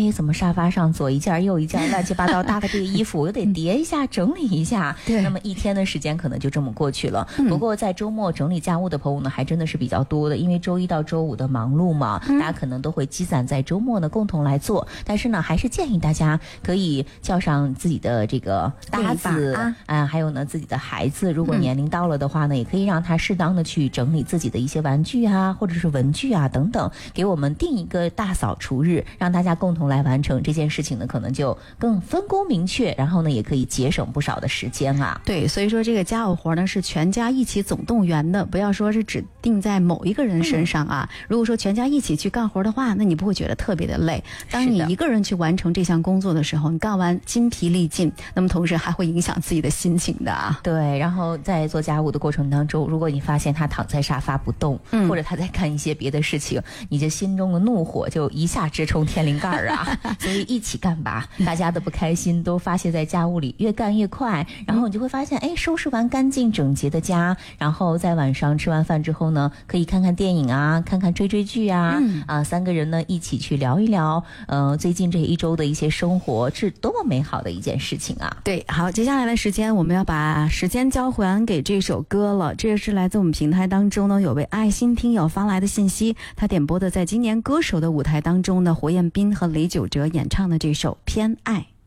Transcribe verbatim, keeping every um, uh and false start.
哎，怎么沙发上左一件右一件乱七八糟搭个这个衣服，我得叠一下整理一下。 对， 那么一天的时间可能就这么过去了。嗯、不过在周末整理家务的朋友呢，还真的是比较多的，因为周一到周五的忙碌嘛，嗯、大家可能都会积攒在周末呢共同来做。但是呢，还是建议大家可以叫上自己的这个搭子啊、呃，还有呢自己的孩子，如果年龄到了的话呢，嗯、也可以让他适当的去整理自己的一些玩具啊，或者是文具啊等等，给我们定一个大扫除日，让大家共同来完成这件事情呢，可能就更分工明确，然后呢也可以节省不少的时间啊。 对，所以说这个家务活呢是全家一起总动员的，不要说是只定在某一个人身上啊。嗯、如果说全家一起去干活的话，那你不会觉得特别的累。当你一个人去完成这项工作的时候，你干完筋疲力尽，那么同时还会影响自己的心情的啊。 对，然后在做家务的过程当中，如果你发现他躺在沙发不动，嗯、或者他在干一些别的事情，你这心中的怒火就一下直冲天灵盖啊。所以一起干吧，大家的不开心都发泄在家务里，越干越快，然后你就会发现，哎，收拾完干净整洁的家，然后在晚上吃完饭之后呢，可以看看电影啊，看看追追剧啊，嗯、啊，三个人呢一起去聊一聊，呃，最近这一周的一些生活，是多么美好的一件事情啊！ 对，好，接下来的时间我们要把时间交还给这首歌了，这是来自我们平台当中呢有位爱心听友发来的信息，他点播的在今年歌手的舞台当中呢，胡彦斌和李玖哲演唱的这首《偏爱》。